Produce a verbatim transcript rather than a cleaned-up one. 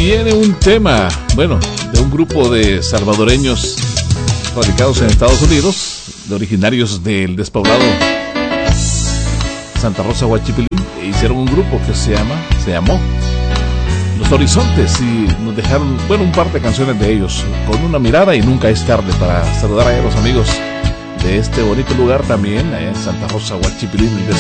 viene un tema, bueno, de un grupo de salvadoreños radicados en Estados Unidos, de originarios del despoblado Santa Rosa, Huachipilín, e hicieron un grupo que se llama, se llamó Los Horizontes, y nos dejaron, bueno, un par de canciones de ellos, Con una mirada y Nunca es tarde, para saludar a los amigos de este bonito lugar también, en Santa Rosa, Huachipilín.